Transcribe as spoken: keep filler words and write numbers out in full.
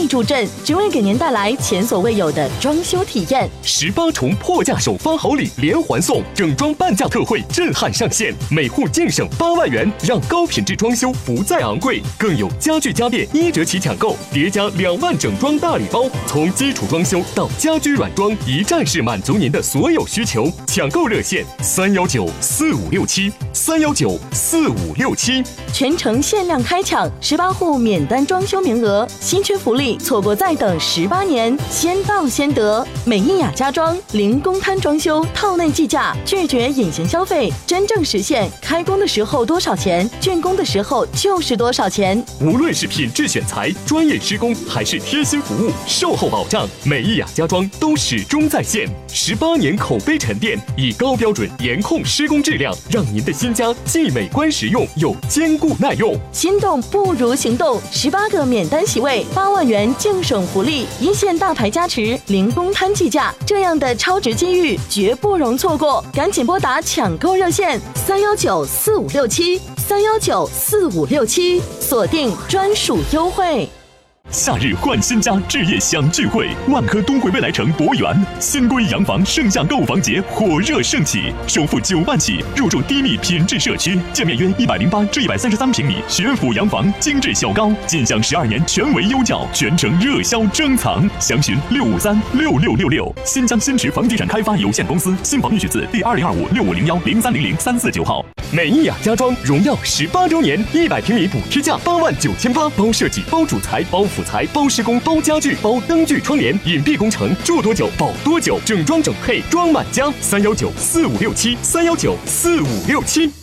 助阵，只为给您带来前所未有的装修体验。 十八重破价首发好礼连环送，整装半价特惠震撼上线，每户净省八万元，让高品质装修不再昂贵。更有家具家电一折起抢购，叠加两万整装大礼包，从基础装修到家居软装，一站式满足您的所有需求。抢购热线：三幺九四五六七三幺九四五六七。 全程限量开抢，十八户免单装修名额，稀缺福利，错过再等十八年，先到先得。美意雅家装零公摊装修，套内计价，拒绝隐形消费，真正实现开工的时候多少钱，竣工的时候就是多少钱。 无论是品质选材、专业施工，还是贴心服务、售后保障，美意雅家装都始终在线。十八年口碑沉淀，以高标准严控施工质量，让您的新家既美观实用又坚固耐用。 心动不如行动，十八个免单席位，八万元净省福利，一线大牌加持，零公摊计价，这样的超值机遇绝不容错过，赶紧拨打抢购热线三幺九四五六七三幺九四五六七，锁定专属优惠。 夏日换新家，置业享聚会，万科东汇未来城博园新规洋房盛夏购房节火热盛起，首付九万起，入住低密品质社区，建面约一百零八至一百三十三平米学府洋房，精致小高，尽享十二年全维优教，全程热销珍藏。详询六五三六六六六。新疆新池房地产开发有限公司，新房预取字第二零二五六五零幺零三零零三四九号。 美意雅家装荣耀十八周年，一百平米补贴价八万九千八，包设计、包主材、包辅材、包施工、包家具、包灯具窗帘，隐蔽工程，住多久保多久，整装整配装满家。三幺九四五六七三幺九四五六七。